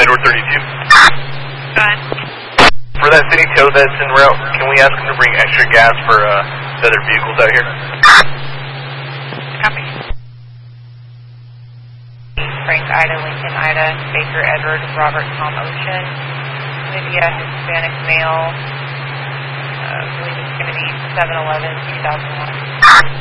Edward 32. Done. For that city tow that's en route, can we ask them to bring extra gas for the other vehicles out here? Copy. Frank, Ida, Lincoln, Ida, Baker, Edward, Robert, Tom, Ocean, Lydia, Hispanic male, I believe it's going to be 711-2001.